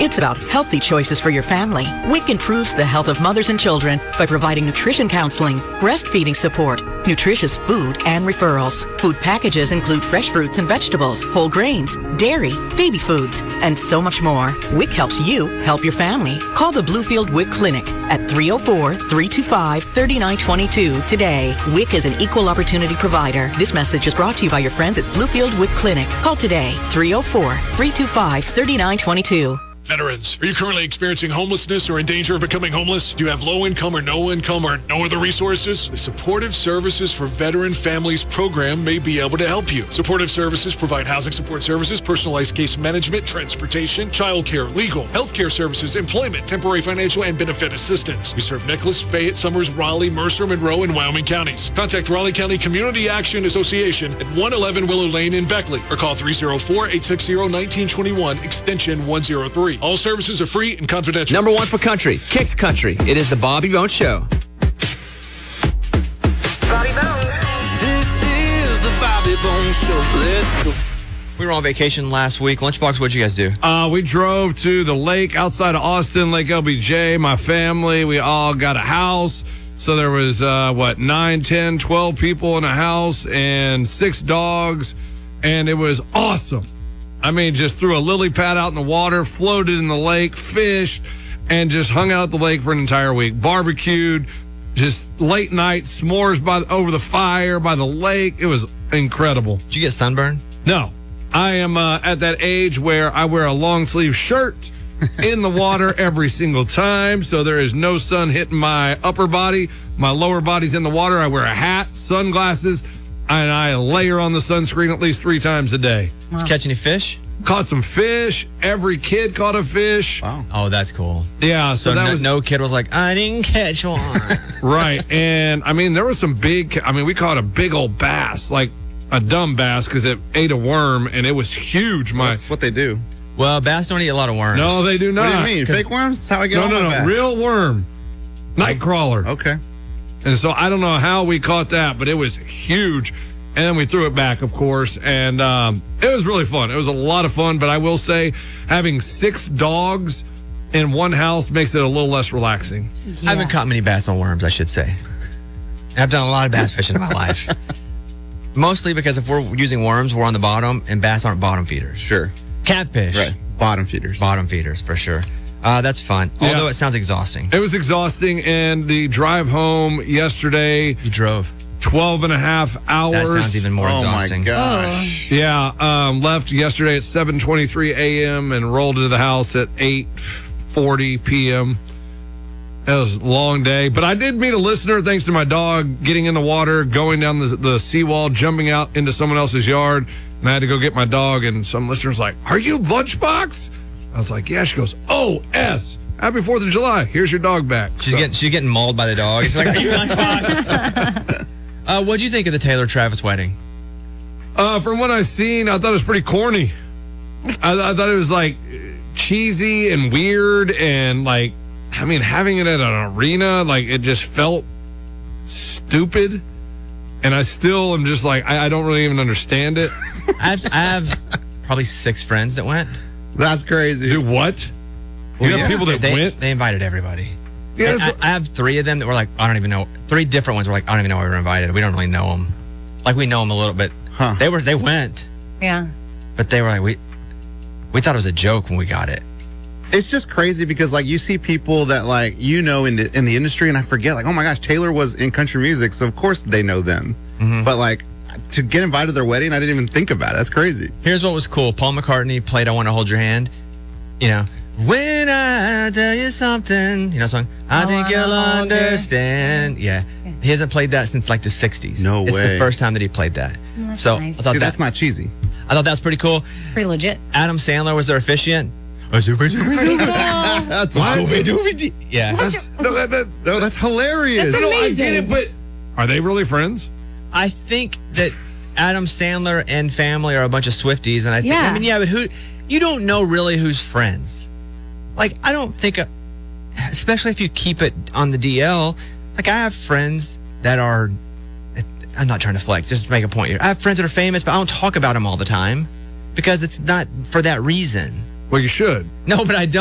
It's about healthy choices for your family. WIC improves the health of mothers and children by providing nutrition counseling, breastfeeding support, nutritious food, and referrals. Food packages include fresh fruits and vegetables, whole grains, dairy, baby foods, and so much more. WIC helps you help your family. Call the Bluefield WIC Clinic at 304-325-3922 today. WIC is an equal opportunity provider. This message is brought to you by your friends at Bluefield WIC Clinic. Call today, 304-325-3922. Veterans, are you currently experiencing homelessness or in danger of becoming homeless? Do you have low income or no income or no other resources? The Supportive Services for Veteran Families program may be able to help you. Supportive Services provide housing support services, personalized case management, transportation, childcare, legal, healthcare services, employment, temporary financial and benefit assistance. We serve Nicholas, Fayette, Summers, Raleigh, Mercer, Monroe, and Wyoming counties. Contact Raleigh County Community Action Association at 111 Willow Lane in Beckley or call 304-860-1921 extension 103. All services are free and confidential. Number one for country, Kicks Country. It is the Bobby Bones Show. Bobby Bones. This is the Bobby Bones Show. Let's go. We were on vacation last week. Lunchbox, what'd you guys do? We drove to the lake outside of Austin, Lake LBJ. My family, we all got a house. So there was, 9, 10, 12 people in a house and 6 dogs. And it was awesome. I mean, just threw a lily pad out in the water, floated in the lake, fished, and just hung out at the lake for an entire week. Barbecued, just late night s'mores over the fire by the lake. It was incredible. Did you get sunburned? No. I am at that age where I wear a long sleeve shirt in the water every single time, so there is no sun hitting my upper body. My lower body's in the water. I wear a hat, sunglasses, and I layer on the sunscreen at least 3 times a day. Did you catch any fish? Caught some fish. Every kid caught a fish. Wow. Oh, that's cool. Yeah, so that was no kid was like, I didn't catch one. Right. And I mean, there was some we caught a big old bass, like a dumb bass, because it ate a worm and it was huge. That's what they do. Well, bass don't eat a lot of worms. No, they do not. What do you mean? Fake worms? That's how I get all my bass. Real worm. Nightcrawler. Okay. And so I don't know how we caught that, but it was huge. And then we threw it back, of course. And it was really fun. It was a lot of fun. But I will say, having 6 dogs in one house makes it a little less relaxing. Yeah. I haven't caught many bass on worms, I should say. I've done a lot of bass fishing in my life. Mostly because if we're using worms, we're on the bottom, and bass aren't bottom feeders. Sure. Catfish. Right. Bottom feeders. Bottom feeders, for sure. That's fun. Yeah. Although it sounds exhausting. It was exhausting. And the drive home yesterday. You drove 12 and a half hours. That sounds even more exhausting. Oh, my gosh. Yeah. Left yesterday at 7:23 a.m. and rolled into the house at 8:40 p.m. It was a long day. But I did meet a listener thanks to my dog getting in the water, going down the seawall, jumping out into someone else's yard. And I had to go get my dog. And some listener's like, "Are you Lunchbox?" I was like, "Yeah." She goes, "Oh, S. Happy 4th of July. Here's your dog back." She's getting mauled by the dog. She's like, "Are you Lunchbox?" What'd you think of the Taylor Travis wedding? From what I've seen, I thought it was pretty corny. I thought it was like cheesy and weird, and like, I mean, having it at an arena, like, it just felt stupid. And I still am just like, I don't really even understand it. I have probably 6 friends that went. That's crazy. Dude, what? You have people that went? They invited everybody. Yeah, I have 3 of them that were like, I don't even know. 3 different ones were like, I don't even know why we were invited. We don't really know them. Like, we know them a little bit. Huh. They went. Yeah. But they were like, we thought it was a joke when we got it. It's just crazy because, like, you see people that, like, in the industry, and I forget, like, oh my gosh, Taylor was in country music, so of course they know them. Mm-hmm. But, like, to get invited to their wedding, I didn't even think about it. That's crazy. Here's what was cool. Paul McCartney played I Want to Hold Your Hand. You know, when I tell you something, you know, song, I think you'll understand. Yeah. He hasn't played that since like the 60s. No way. It's the first time that he played that. That's so nice. I thought that's not cheesy. I thought that was pretty cool. It's pretty legit. Adam Sandler was their officiant. That's Yeah. That's hilarious. That's amazing. I get it, but are they really friends? I think that Adam Sandler and family are a bunch of Swifties, and I think, but who? You don't know really who's friends. Like, I don't think, especially if you keep it on the DL. Like, I have friends that are. I'm not trying to flex, just to make a point here. I have friends that are famous, but I don't talk about them all the time because it's not for that reason. Well, you should. No, but I don't.